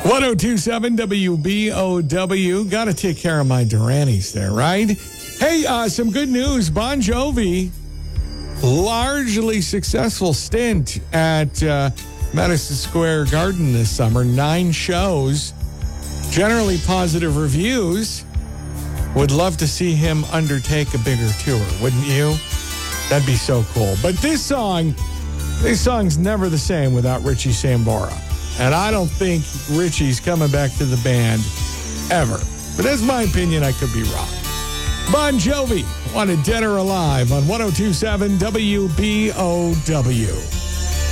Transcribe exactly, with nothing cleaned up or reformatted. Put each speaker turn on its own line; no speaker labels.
ten twenty-seven W B O W. Got to take care of my Duranis there, right? Hey, uh, some good news. Bon Jovi, largely successful stint at uh, Madison Square Garden this summer. Nine shows, generally positive reviews. Would love to see him undertake a bigger tour, wouldn't you? That'd be so cool. But this song, this song's never the same without Richie Sambora. And I don't think Richie's coming back to the band ever. But that's my opinion. I could be wrong. Bon Jovi, Wanted Dead or Alive on ten twenty-seven W B O W.